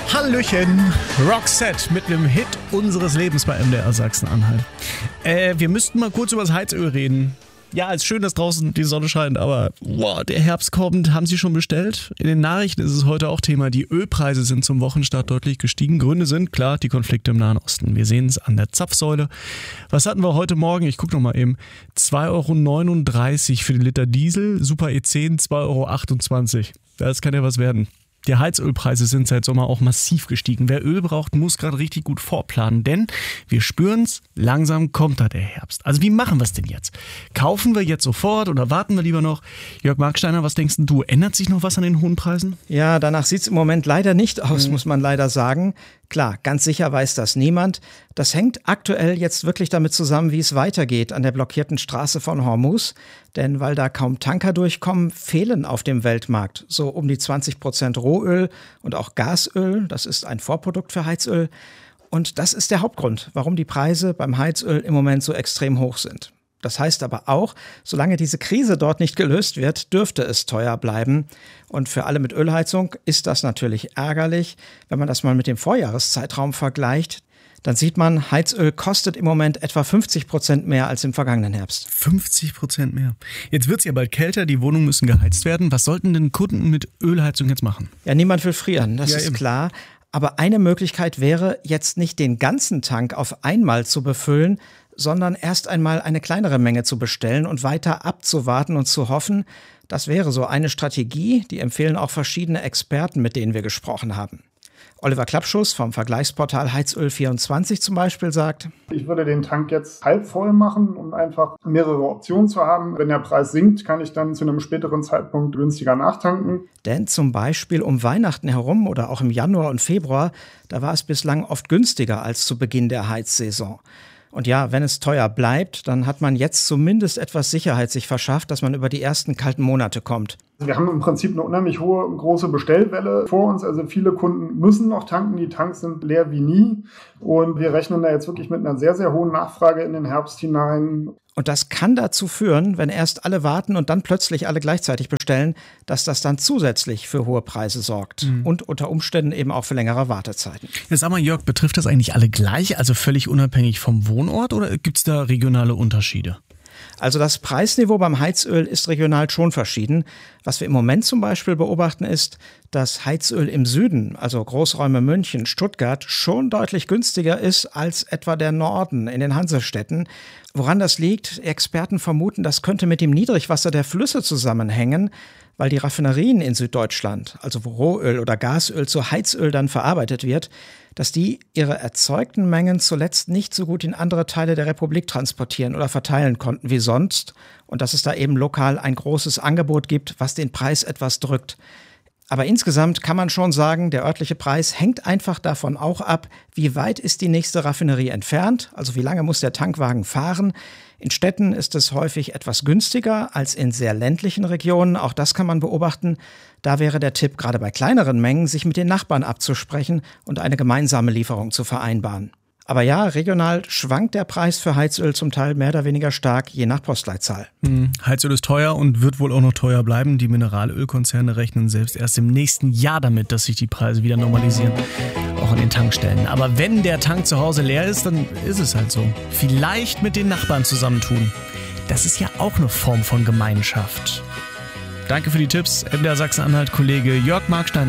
Hallöchen, Roxette mit einem Hit unseres Lebens bei MDR Sachsen-Anhalt. Wir müssten mal kurz über das Heizöl reden. Ja, ist schön, dass draußen die Sonne scheint, aber der Herbst kommt. Haben Sie schon bestellt? In den Nachrichten ist es heute auch Thema. Die Ölpreise sind zum Wochenstart deutlich gestiegen. Gründe sind, klar, die Konflikte im Nahen Osten. Wir sehen es an der Zapfsäule. Was hatten wir heute Morgen? Ich gucke noch mal eben. 2,39 € für den Liter Diesel, Super E10 2,28 €. Das kann ja was werden. Die Heizölpreise sind seit Sommer auch massiv gestiegen. Wer Öl braucht, muss gerade richtig gut vorplanen, denn wir spüren es, langsam kommt da der Herbst. Also wie machen wir es denn jetzt? Kaufen wir jetzt sofort oder warten wir lieber noch? Jörg Marksteiner, was denkst du? Ändert sich noch was an den hohen Preisen? Ja, danach sieht es im Moment leider nicht aus, muss man leider sagen. Klar, ganz sicher weiß das niemand. Das hängt aktuell jetzt wirklich damit zusammen, wie es weitergeht an der blockierten Straße von Hormuz. Denn weil da kaum Tanker durchkommen, fehlen auf dem Weltmarkt so um die 20% Rohöl und auch Gasöl. Das ist ein Vorprodukt für Heizöl. Und das ist der Hauptgrund, warum die Preise beim Heizöl im Moment so extrem hoch sind. Das heißt aber auch, solange diese Krise dort nicht gelöst wird, dürfte es teuer bleiben. Und für alle mit Ölheizung ist das natürlich ärgerlich. Wenn man das mal mit dem Vorjahreszeitraum vergleicht, dann sieht man, Heizöl kostet im Moment etwa 50% mehr als im vergangenen Herbst. 50% mehr. Jetzt wird es ja bald kälter, die Wohnungen müssen geheizt werden. Was sollten denn Kunden mit Ölheizung jetzt machen? Ja, niemand will frieren, das ist eben klar. Aber eine Möglichkeit wäre, jetzt nicht den ganzen Tank auf einmal zu befüllen, sondern erst einmal eine kleinere Menge zu bestellen und weiter abzuwarten und zu hoffen. Das wäre so eine Strategie, die empfehlen auch verschiedene Experten, mit denen wir gesprochen haben. Oliver Klappschuss vom Vergleichsportal Heizöl24 zum Beispiel sagt: Ich würde den Tank jetzt halb voll machen, um einfach mehrere Optionen zu haben. Wenn der Preis sinkt, kann ich dann zu einem späteren Zeitpunkt günstiger nachtanken. Denn zum Beispiel um Weihnachten herum oder auch im Januar und Februar, da war es bislang oft günstiger als zu Beginn der Heizsaison. Und ja, wenn es teuer bleibt, dann hat man jetzt zumindest etwas Sicherheit sich verschafft, dass man über die ersten kalten Monate kommt. Wir haben im Prinzip eine unheimlich hohe, große Bestellwelle vor uns. Also viele Kunden müssen noch tanken. Die Tanks sind leer wie nie. Und wir rechnen da jetzt wirklich mit einer sehr, sehr hohen Nachfrage in den Herbst hinein. Und das kann dazu führen, wenn erst alle warten und dann plötzlich alle gleichzeitig bestellen, dass das dann zusätzlich für hohe Preise sorgt. Und unter Umständen eben auch für längere Wartezeiten. Jetzt sag mal, Jörg, betrifft das eigentlich alle gleich, also völlig unabhängig vom Wohnort, oder gibt es da regionale Unterschiede? Also das Preisniveau beim Heizöl ist regional schon verschieden. Was wir im Moment zum Beispiel beobachten ist, dass Heizöl im Süden, also Großräume München, Stuttgart, schon deutlich günstiger ist als etwa der Norden in den Hansestädten. Woran das liegt? Experten vermuten, das könnte mit dem Niedrigwasser der Flüsse zusammenhängen, weil die Raffinerien in Süddeutschland, also wo Rohöl oder Gasöl zu Heizöl dann verarbeitet wird, dass die ihre erzeugten Mengen zuletzt nicht so gut in andere Teile der Republik transportieren oder verteilen konnten wie sonst und dass es da eben lokal ein großes Angebot gibt, was den Preis etwas drückt. Aber insgesamt kann man schon sagen, der örtliche Preis hängt einfach davon auch ab, wie weit ist die nächste Raffinerie entfernt, also wie lange muss der Tankwagen fahren. In Städten ist es häufig etwas günstiger als in sehr ländlichen Regionen, auch das kann man beobachten. Da wäre der Tipp, gerade bei kleineren Mengen, sich mit den Nachbarn abzusprechen und eine gemeinsame Lieferung zu vereinbaren. Aber ja, regional schwankt der Preis für Heizöl zum Teil mehr oder weniger stark, je nach Postleitzahl. Heizöl ist teuer und wird wohl auch noch teuer bleiben. Die Mineralölkonzerne rechnen selbst erst im nächsten Jahr damit, dass sich die Preise wieder normalisieren, auch an den Tankstellen. Aber wenn der Tank zu Hause leer ist, dann ist es halt so. Vielleicht mit den Nachbarn zusammentun. Das ist ja auch eine Form von Gemeinschaft. Danke für die Tipps, MDR Sachsen-Anhalt-Kollege Jörg Marksteiner.